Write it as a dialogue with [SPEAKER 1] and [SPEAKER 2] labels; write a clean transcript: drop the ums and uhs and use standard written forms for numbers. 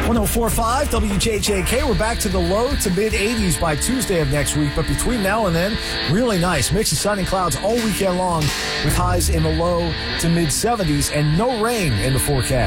[SPEAKER 1] 104.5 WJJK. We're back to the low to mid 80s by Tuesday of next week. But between now and then, really nice. Mix of sun and clouds all weekend long with highs in the low to mid 70s and no rain in the forecast.